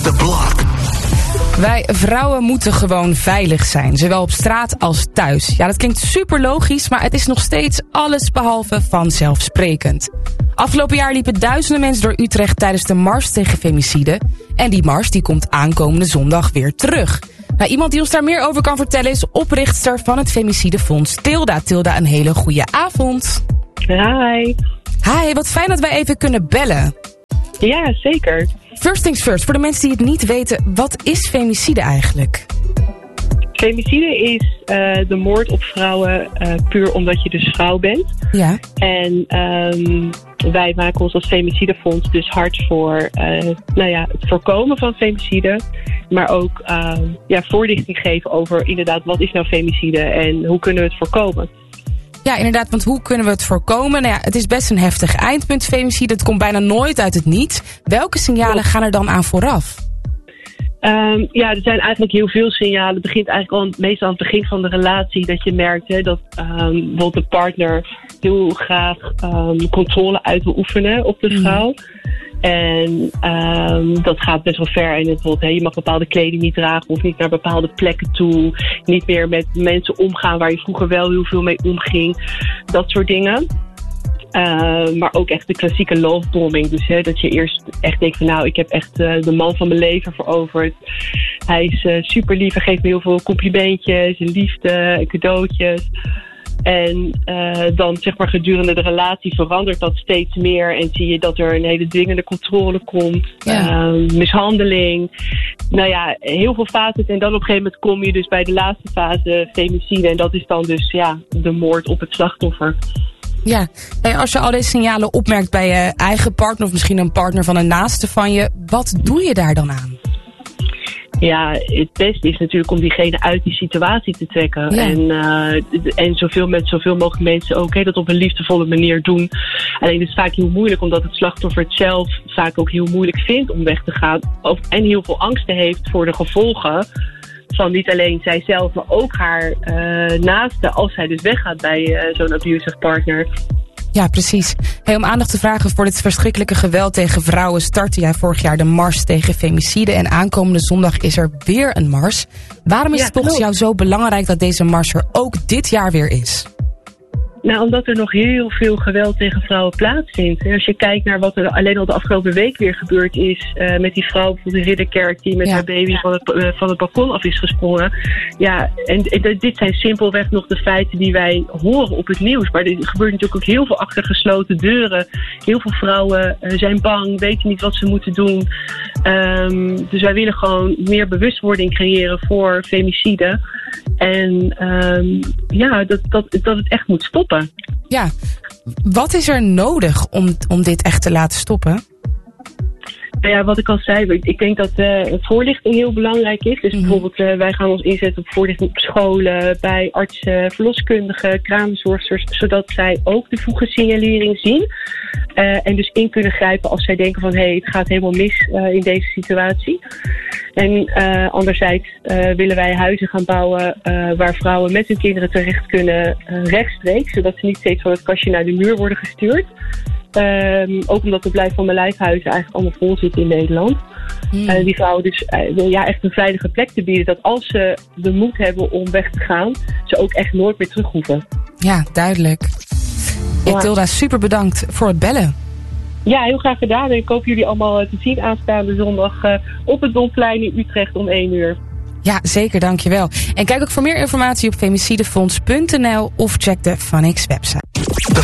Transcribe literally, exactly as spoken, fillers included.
the block. Wij vrouwen moeten gewoon veilig zijn, zowel op straat als thuis. Ja, dat klinkt super logisch, maar het is nog steeds allesbehalve vanzelfsprekend. Afgelopen jaar liepen duizenden mensen door Utrecht tijdens de Mars tegen femicide. En die mars die komt aankomende zondag weer terug. Nou, iemand die ons daar meer over kan vertellen is oprichtster van het Femicidefonds, Tilda. Tilda, een hele goede avond. Hi. Hi, wat fijn dat wij even kunnen bellen. Ja, zeker. First things first, voor de mensen die het niet weten, wat is femicide eigenlijk? Femicide is uh, de moord op vrouwen uh, puur omdat je dus vrouw bent. Ja. En um, wij maken ons als Femicidefonds dus hard voor uh, nou ja, het voorkomen van femicide. Maar ook uh, ja, voorlichting geven over inderdaad wat is nou femicide en hoe kunnen we het voorkomen. Ja, inderdaad, want hoe kunnen we het voorkomen? Nou ja, het is best een heftig eindpunt, femicide. Het komt bijna nooit uit het niets. Welke signalen gaan er dan aan vooraf? Um, ja, er zijn eigenlijk heel veel signalen. Het begint eigenlijk al meestal aan het begin van de relatie dat je merkt hè, dat um, bijvoorbeeld de partner heel graag um, controle uit wil oefenen op de vrouw. Mm. En um, dat gaat best wel ver. En bijvoorbeeld, hè, je mag bepaalde kleding niet dragen of niet naar bepaalde plekken toe. Niet meer met mensen omgaan waar je vroeger wel heel veel mee omging. Dat soort dingen. Uh, maar ook echt de klassieke lovebombing. Dus hè, dat je eerst echt denkt van nou, ik heb echt uh, de man van mijn leven veroverd. Hij is uh, super lief, hij geeft me heel veel complimentjes, liefde, cadeautjes. En uh, dan zeg maar gedurende de relatie verandert dat steeds meer. En zie je dat er een hele dwingende controle komt. Ja. Uh, mishandeling. Nou ja, heel veel fases. En dan op een gegeven moment kom je dus bij de laatste fase, femicide. En dat is dan dus ja, de moord op het slachtoffer. Ja, als je al deze signalen opmerkt bij je eigen partner of misschien een partner van een naaste van je, wat doe je daar dan aan? Ja, het beste is natuurlijk om diegene uit die situatie te trekken. Ja. En, uh, en zoveel met zoveel mogelijk mensen ook hè, dat op een liefdevolle manier doen. Alleen het is vaak heel moeilijk omdat het slachtoffer het zelf vaak ook heel moeilijk vindt om weg te gaan. Of, en heel veel angsten heeft voor de gevolgen van niet alleen zijzelf, maar ook haar uh, naaste als zij dus weggaat bij uh, zo'n abusive partner. Ja, precies. Hey, om aandacht te vragen voor dit verschrikkelijke geweld tegen vrouwen startte jij vorig jaar de Mars tegen femicide. En aankomende zondag is er weer een mars. Waarom is ja, het volgens jou zo belangrijk dat deze mars er ook dit jaar weer is? Nou, omdat er nog heel veel geweld tegen vrouwen plaatsvindt. Als je kijkt naar wat er alleen al de afgelopen week weer gebeurd is uh, met die vrouw, bijvoorbeeld in Ridderkerk, die met ja. haar baby van het, uh, van het balkon af is gesprongen. Ja, en, en dit zijn simpelweg nog de feiten die wij horen op het nieuws. Maar er gebeurt natuurlijk ook heel veel achter gesloten deuren. Heel veel vrouwen uh, zijn bang, weten niet wat ze moeten doen. Um, dus wij willen gewoon meer bewustwording creëren voor femicide. En um, ja, dat, dat, dat het echt moet stoppen. Ja, wat is er nodig om, om dit echt te laten stoppen? Ja, wat ik al zei, ik denk dat uh, voorlichting heel belangrijk is. Dus mm-hmm. bijvoorbeeld uh, wij gaan ons inzetten op voorlichting op scholen, bij artsen, verloskundigen, kraamzorgsters, zodat zij ook de vroege signalering zien. Uh, en dus in kunnen grijpen als zij denken van hé, hey, het gaat helemaal mis uh, in deze situatie. En uh, anderzijds uh, willen wij huizen gaan bouwen uh, waar vrouwen met hun kinderen terecht kunnen uh, rechtstreeks, zodat ze niet steeds van het kastje naar de muur worden gestuurd. Um, ook omdat de Blijf van mijn lijfhuizen eigenlijk allemaal vol zitten in Nederland. Hmm. Uh, die vrouwen dus uh, ja, echt een veilige plek te bieden. Dat als ze de moed hebben om weg te gaan, ze ook echt nooit meer terug hoeven. Ja, duidelijk. Ja, Tilda, super bedankt voor het bellen. Ja, heel graag gedaan. En ik hoop jullie allemaal te zien aanstaande zondag uh, op het Domplein in Utrecht om één uur. Ja, zeker, dankjewel. En kijk ook voor meer informatie op femicidefonds punt n l of check de Funix website.